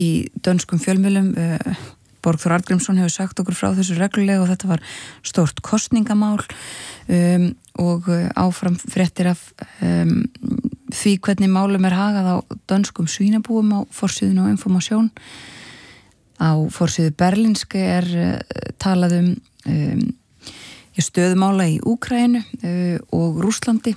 í dönskum fjölmiðlum. Borgþór Arngrímsson hefur sagt okkur frá þessu reglulega og þetta var stórt kosningamál og áfram fréttir af því hvernig málum hagað á dönskum svínabúum á forsíðun og Information. Á forsíðu Berlingske talað stöðumála í Úkraínu og Rússlandi.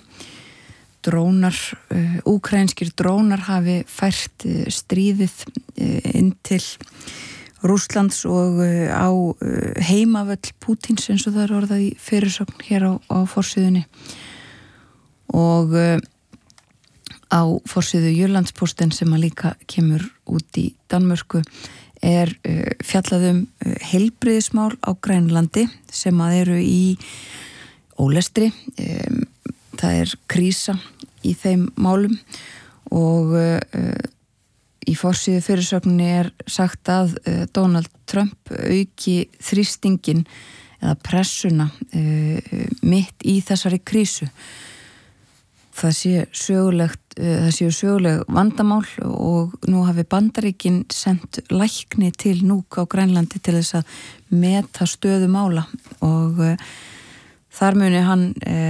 Úkraínskir drónar hafi fært stríðið inn til Rússlands og á heimavöll Pútíns eins og það orðað í fyrirsögn hér á forsíðunni og á forsíðu Jyllandsposten sem að líka kemur út í Danmörku fjallað heilbrigðismál á Grænlandi sem að eru í ólestri. Það krísa í þeim málum og í forsíðu fyrirsögninni sagt að Donald Trump auki þrýstingin eða pressuna mitt í þessari krísu. Það séu söguleg vandamál og nú hafi Bandaríkin sendt lækni til Nuuk á Grænlandi til þess að meta stöðu mála og þar muni hann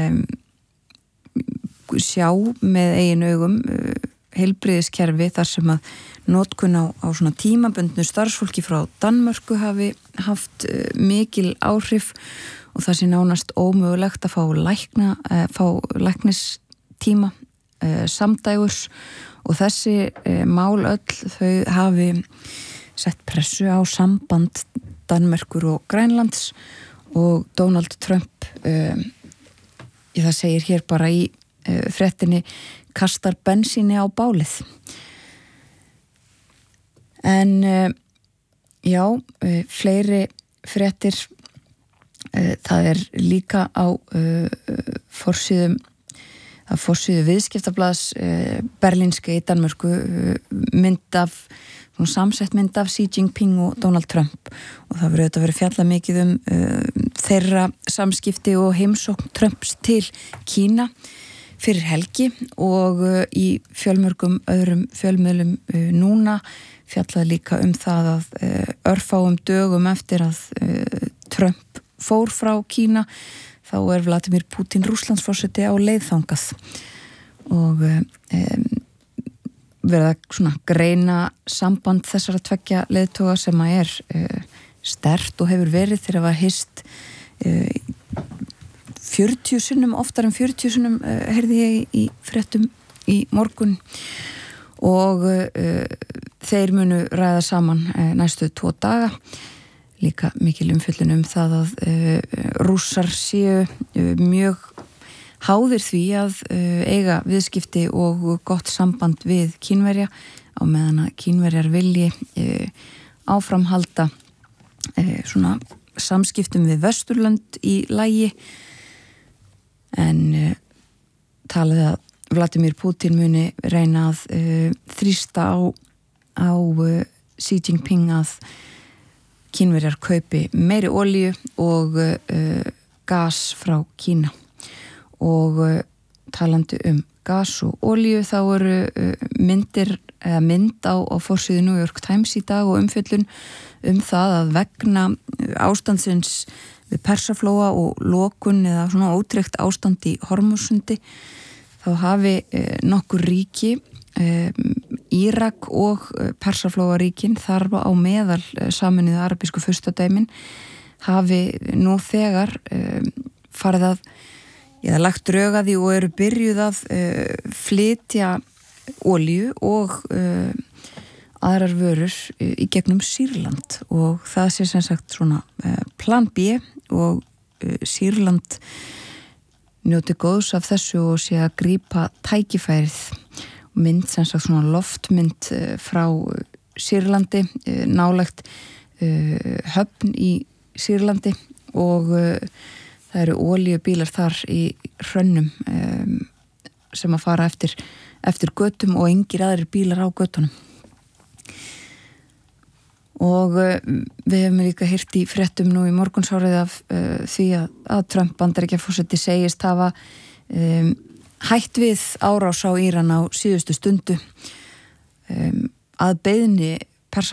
sjá með eigin augum heilbrigðiskerfi þar sem að notkun á svona tímabundnu starfsfólki frá Danmörku hafi haft mikil áhrif og það sé nánast ómögulegt að fá læknistíma samdægurs og þessi mál öll þau hafi sett pressu á samband Danmerkur og Grænlands og Donald Trump það segir hér bara í fréttinni kastar bensíni á bálið. En fleiri fréttir það líka á forsíðu viðskiptablaðs Berlingske í Danmörku samsett mynd af Xi Jinping og Donald Trump og það verið fjallað mikið þeirra samskipti og heimsókn Trumps til Kína fyrir helgi og í fjölmörgum öðrum fjölmiðlum núna fjallaði líka það að örfáum dögum eftir að Trump fór frá Kína þá Vladimir Putin Rússlandsforseti á leið þangað og verið að svona greina samband þessara tveggja leiðtoga sem að sterkt og hefur verið þegar það var hist 40 sinnum, oftar en 40 sinnum heyrði ég í fréttum í morgun og þeir munu ræða saman næstu 2 daga. Líka mikil umfjöllun það að Rússar séu mjög háðir því að eiga viðskipti og gott samband við Kínverja á meðan að Kínverjar vilji áframhalda svona samskiptum við Vesturlönd í lagi en talaði að Vladimir Putin muni reyna að þrýsta á Xi Jinping að Kínverjar kaupi meiri olíu og gas frá Kína og talandi gas og olíu þá mynd á forsíðu New York Times í dag og umfjöllun það að vegna ástandsins við Persaflóa og lokun eða svona ótryggt ástand í Hormússundi þá hafi nokkur ríki Írak og Persaflóaríkin þar á meðal Sameinuðu arabísku furstadæmin hafi nú þegar farið að lagt drög að því og eru byrjuð að flytja olíu og aðrar vörur í gegnum Sýrland og það sé sem sagt svona plan B og Sýrland njóti góðs af þessu og sé að grípa tækifærið mynd sem sagt svona loftmynd frá Sýrlandi nálægt höfn í Sýrlandi og það eru olíubílar þar í hrönnum sem að fara eftir götum og engir aðrir bílar á götunum. Og við hefum líka heyrt í fréttum nú í morgunsárið af því að Trump Bandaríkjaforseti segist hafa hætt við árás á Íran á síðustu stundu að beiðni